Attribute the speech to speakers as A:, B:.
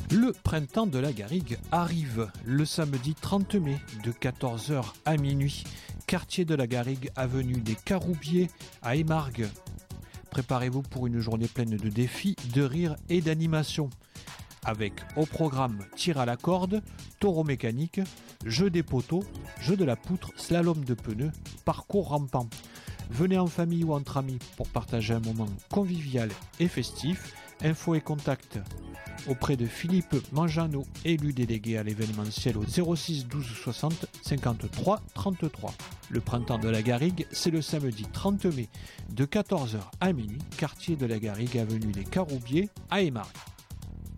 A: Le printemps de la Garrigue arrive le samedi 30 mai de 14h à minuit. Quartier de la Garrigue, avenue des Caroubiers à Émargues. Préparez-vous pour une journée pleine de défis, de rires et d'animation. Avec au programme tir à la corde, taureau mécanique, jeu des poteaux, jeu de la poutre, slalom de pneus, parcours rampant. Venez en famille ou entre amis pour partager un moment convivial et festif. Infos et contacts auprès de Philippe Manjano, élu délégué à l'événementiel au 06 12 60 53 33. Le printemps de la Garrigue, c'est le samedi 30 mai de 14h à minuit, quartier de la Garrigue, avenue des Caroubiers à Émargues.